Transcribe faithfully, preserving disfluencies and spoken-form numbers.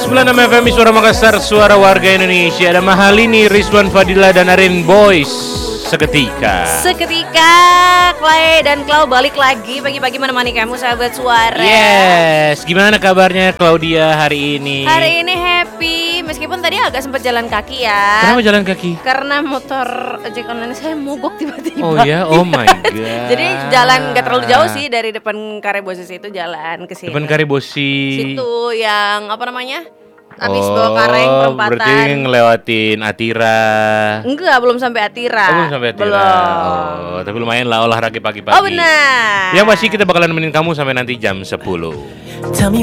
sembilan puluh enam F M Suara Makassar, suara warga Indonesia. Ada Mahalini, Rizwan Fadila dan Arin Boys. Seketika Seketika Clay dan Clau balik lagi pagi-pagi menemani kamu sahabat suara. Yes, gimana kabarnya Claudia hari ini? Hari ini happy, meskipun tadi agak sempat jalan kaki ya. Kenapa jalan kaki? Karena motor ojek online saya mogok tiba-tiba. Oh ya, oh my god. Jadi jalan gak terlalu jauh sih dari depan Karebosis itu jalan ke sini. Depan Karebosi. Situ yang apa namanya? Habis oh, bawa kareng perempatan. Berarti ngelewatin Atira. Enggak, belum sampai Atira. Oh, belum sampai Atira. Belum. Oh, tapi lumayan lah olahraga pagi-pagi. Oh benar. Yang pasti kita bakalan nemenin kamu sampai nanti jam sepuluh.